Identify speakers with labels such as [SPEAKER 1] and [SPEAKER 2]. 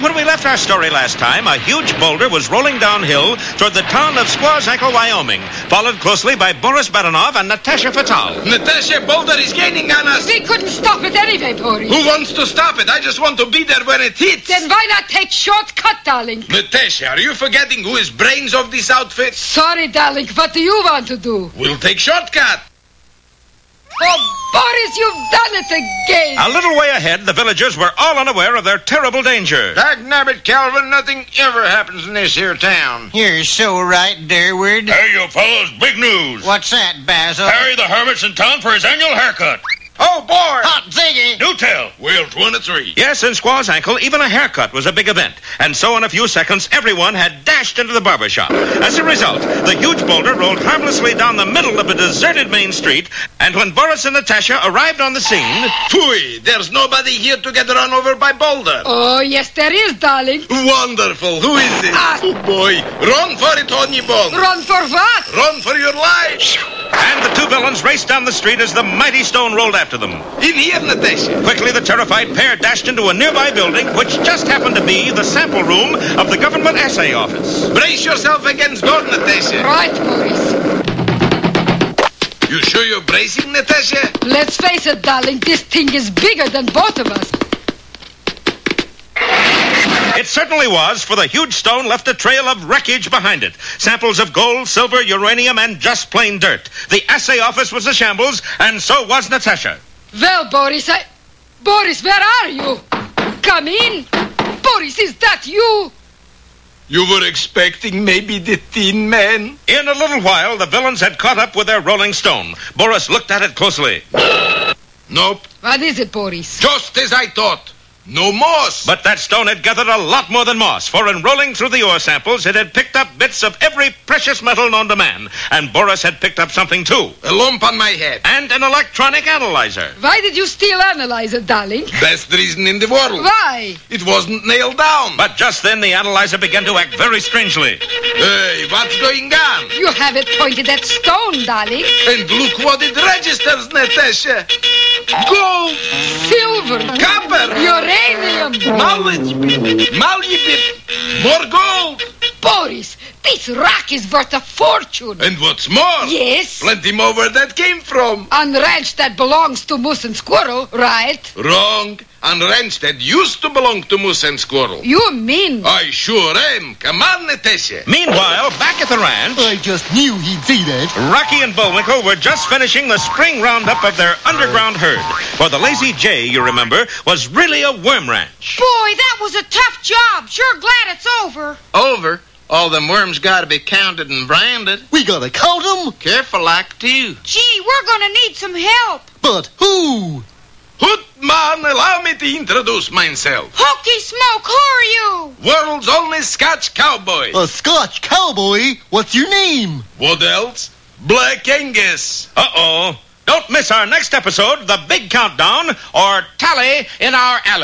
[SPEAKER 1] when we left our story last time, a huge boulder was rolling downhill toward the town of Squaw's Ankle, Wyoming, followed closely by Boris Baranov and Natasha Fatal.
[SPEAKER 2] Natasha, boulder is gaining on us.
[SPEAKER 3] We couldn't stop it anyway, Boris.
[SPEAKER 2] Who wants to stop it? I just want to be there when it hits.
[SPEAKER 3] Then why not take shortcut, darling?
[SPEAKER 2] Natasha, are you forgetting who is brains of this outfit?
[SPEAKER 3] Sorry, darling. What do you want to do?
[SPEAKER 2] We'll take shortcut.
[SPEAKER 3] Oh, Boris, you've done it again.
[SPEAKER 1] A little way ahead, the villagers were all unaware of their terrible danger.
[SPEAKER 2] Dagnabbit, Calvin, nothing ever happens in this here town.
[SPEAKER 4] You're so right, Durward.
[SPEAKER 5] Hey, you fellows, big news.
[SPEAKER 4] What's that, Basil?
[SPEAKER 5] Harry the Hermit's in town for his annual haircut.
[SPEAKER 2] Oh, boy!
[SPEAKER 4] Hot Ziggy!
[SPEAKER 5] Do tell.
[SPEAKER 2] We'll 23.
[SPEAKER 1] Yes, in Squaw's Ankle, even a haircut was a big event. And so in a few seconds, everyone had dashed into the barber shop. As a result, the huge boulder rolled harmlessly down the middle of a deserted main street, and when Boris and Natasha arrived on the scene...
[SPEAKER 2] Phooey, there's nobody here to get run over by boulder.
[SPEAKER 3] Oh, yes, there is, darling.
[SPEAKER 2] Wonderful. Who is it? Oh, boy. Run for it, Honey-Bone.
[SPEAKER 3] Run for what?
[SPEAKER 2] Run for your life.
[SPEAKER 1] And the two villains raced down the street as the mighty stone rolled after them.
[SPEAKER 2] In here, Natasha.
[SPEAKER 1] Quickly, the terrified pair dashed into a nearby building, which just happened to be the sample room of the government assay office.
[SPEAKER 2] Brace yourself against door, Natasha.
[SPEAKER 3] Right, Boris.
[SPEAKER 2] You sure you're bracing, Natasha?
[SPEAKER 3] Let's face it, darling, this thing is bigger than both of us.
[SPEAKER 1] It certainly was, for the huge stone left a trail of wreckage behind it. Samples of gold, silver, uranium, and just plain dirt. The assay office was a shambles, and so was Natasha.
[SPEAKER 3] Well, Boris, Boris, where are you? Come in. Boris, is that you?
[SPEAKER 2] You were expecting maybe the Tin Man?
[SPEAKER 1] In a little while, the villains had caught up with their rolling stone. Boris looked at it closely.
[SPEAKER 2] Nope.
[SPEAKER 3] What is it, Boris?
[SPEAKER 2] Just as I thought. No moss.
[SPEAKER 1] But that stone had gathered a lot more than moss, for in rolling through the ore samples, it had picked up bits of every precious metal known to man. And Boris had picked up something, too.
[SPEAKER 2] A lump on my head.
[SPEAKER 1] And an electronic analyzer.
[SPEAKER 3] Why did you steal analyzer, darling?
[SPEAKER 2] Best reason in the world.
[SPEAKER 3] Why?
[SPEAKER 2] It wasn't nailed down.
[SPEAKER 1] But just then, the analyzer began to act very strangely.
[SPEAKER 2] Hey, what's going on?
[SPEAKER 3] You have it pointed at stone, darling.
[SPEAKER 2] And look what it registers, Natasha. Gold.
[SPEAKER 3] Silver.
[SPEAKER 2] Copper.
[SPEAKER 3] Uranium.
[SPEAKER 2] Knowledge. Malleable. More gold.
[SPEAKER 3] Boris, this rock is worth a fortune.
[SPEAKER 2] And what's more?
[SPEAKER 3] Yes.
[SPEAKER 2] Plenty more where that came from.
[SPEAKER 3] On ranch that belongs to Moose and Squirrel, right?
[SPEAKER 2] Wrong. On ranch that used to belong to Moose and Squirrel.
[SPEAKER 3] You mean?
[SPEAKER 2] I sure am. Come on, Natasha.
[SPEAKER 1] Meanwhile, back at the ranch...
[SPEAKER 4] I just knew he'd see that.
[SPEAKER 1] Rocky and Bullwinkle were just finishing the spring roundup of their underground herd. For the Lazy J, you remember, was really a worm ranch.
[SPEAKER 6] Boy, that was a tough job. Sure glad it's over.
[SPEAKER 2] Over? All them worms gotta be counted and branded.
[SPEAKER 4] We gotta count them.
[SPEAKER 2] Careful like, too.
[SPEAKER 6] Gee, we're gonna need some help.
[SPEAKER 4] But who?
[SPEAKER 2] Hootman, allow me to introduce myself.
[SPEAKER 6] Hooky Smoke, who are you?
[SPEAKER 2] World's only Scotch cowboy.
[SPEAKER 4] A Scotch cowboy? What's your name?
[SPEAKER 2] What else? Black Angus.
[SPEAKER 1] Uh-oh. Don't miss our next episode, The Big Countdown, or Tally in Our Alley.